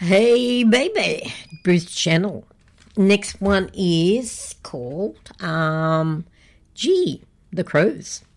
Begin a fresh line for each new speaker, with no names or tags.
Hey, baby, Bruce Channel. Next one is called, The Crows.